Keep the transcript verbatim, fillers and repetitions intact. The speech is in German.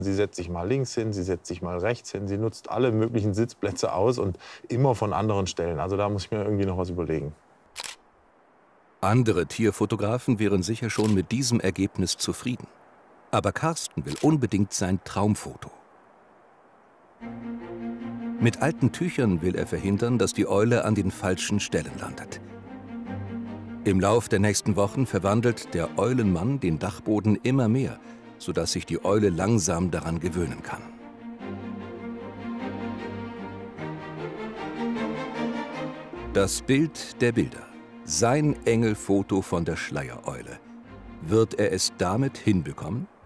Sie setzt sich mal links hin, sie setzt sich mal rechts hin. Sie nutzt alle möglichen Sitzplätze aus und immer von anderen Stellen. Also da muss ich mir irgendwie noch was überlegen. Andere Tierfotografen wären sicher schon mit diesem Ergebnis zufrieden. Aber Carsten will unbedingt sein Traumfoto. Mit alten Tüchern will er verhindern, dass die Eule an den falschen Stellen landet. Im Lauf der nächsten Wochen verwandelt der Eulenmann den Dachboden immer mehr, sodass sich die Eule langsam daran gewöhnen kann. Das Bild der Bilder. Sein Engelfoto von der Schleiereule. Wird er es damit hinbekommen?